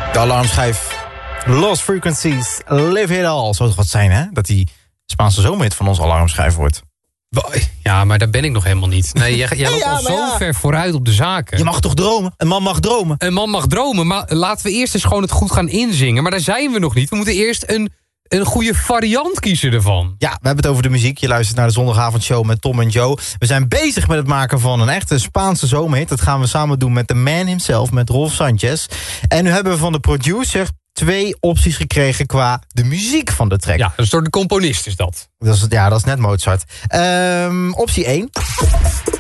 De alarmschijf Lost Frequencies, Live It All. Zou het wat zijn, hè? Dat die Spaanse zomerhit van ons alarmschijf wordt. Ja, maar daar ben ik nog helemaal niet. Nee, jij loopt al zo ver vooruit op de zaken. Je mag toch dromen? Een man mag dromen. Een man mag dromen, maar laten we eerst eens gewoon het goed gaan inzingen. Maar daar zijn we nog niet. We moeten eerst een goede variant kiezen ervan. Ja, we hebben het over de muziek. Je luistert naar de zondagavondshow met Tom en Joe. We zijn bezig met het maken van een echte Spaanse zomerhit. Dat gaan we samen doen met de man himself, met Rolf Sanchez. En nu hebben we van de producer 2 opties gekregen qua de muziek van de track. Ja, dus door de componist is dat. Dat is net Mozart. Optie 1.